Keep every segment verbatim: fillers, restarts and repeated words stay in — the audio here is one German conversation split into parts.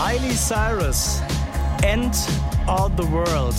Miley Cyrus, End of the World.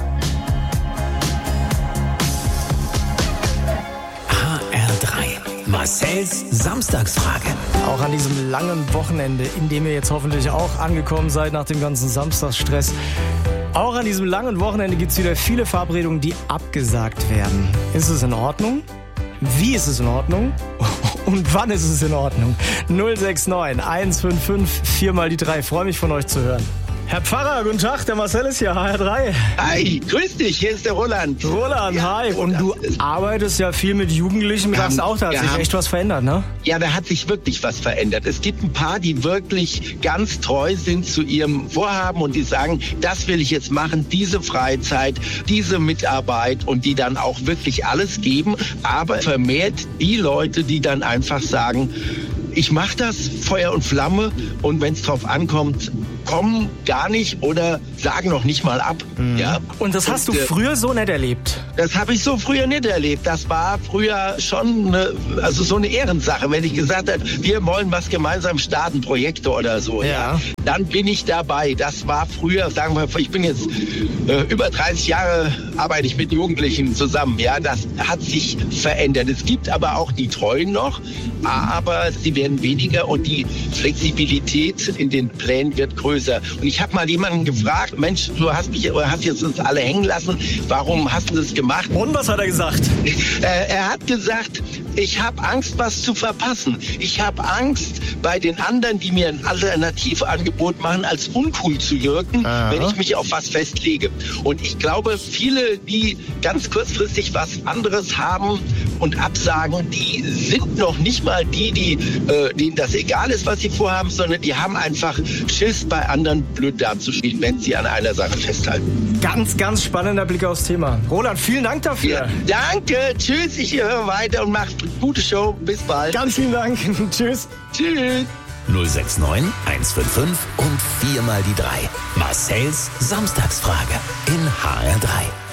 H R drei, Marcells Samstagsfrage. Auch an diesem langen Wochenende, in dem ihr jetzt hoffentlich auch angekommen seid nach dem ganzen Samstagsstress. Auch an diesem langen Wochenende gibt es wieder viele Verabredungen, die abgesagt werden. Ist es in Ordnung? Wie ist es in Ordnung? Und wann ist es in Ordnung? null sechs neun eins fünf fünf vier mal die drei. Freue mich von euch zu hören. Herr Pfarrer, guten Tag, der Marcel ist hier, H R drei. Hi, grüß dich, hier ist der Roland. Roland, ja, hi. Und du arbeitest ja viel mit Jugendlichen. Du sagst auch, da hat sich echt was verändert, ne? Ja, da hat sich wirklich was verändert. Es gibt ein paar, die wirklich ganz treu sind zu ihrem Vorhaben und die sagen, das will ich jetzt machen, diese Freizeit, diese Mitarbeit und die dann auch wirklich alles geben. Aber vermehrt die Leute, die dann einfach sagen, ich mache das, Feuer und Flamme, und wenn es drauf ankommt, kommen gar nicht oder sagen noch nicht mal ab. Mhm. Ja. Und das hast und, du früher so nicht erlebt? Das habe ich so früher nicht erlebt. Das war früher schon eine, also so eine Ehrensache. Wenn ich gesagt habe, wir wollen was gemeinsam starten, Projekte oder so, ja. ja, dann bin ich dabei. Das war früher, sagen wir, ich bin jetzt äh, über dreißig Jahre arbeite ich mit Jugendlichen zusammen. Ja, das hat sich verändert. Es gibt aber auch die Treuen noch, aber sie werden weniger und die Flexibilität in den Plänen wird größer. Und ich habe mal jemanden gefragt, Mensch, du hast mich, hast jetzt uns alle hängen lassen, warum hast du das gemacht? Und was hat er gesagt? Äh, er hat gesagt, ich habe Angst, was zu verpassen. Ich habe Angst, bei den anderen, die mir ein Alternativangebot machen, als uncool zu wirken, Aha. wenn ich mich auf was festlege. Und ich glaube, viele, die ganz kurzfristig was anderes haben und absagen, die sind noch nicht mal die, die äh, denen das egal ist, was sie vorhaben, sondern die haben einfach Schiss, bei anderen blöd dazustehen, wenn sie an einer Sache festhalten. Ganz, ganz spannender Blick aufs Thema. Roland, vielen Dank dafür. Ja, danke, tschüss, ich höre weiter und mache gute Show. Bis bald. Ganz vielen Dank. Tschüss. Tschüss. null sechs neun eins fünf fünf und vier mal die drei. Marcells Samstagsfrage in H R drei.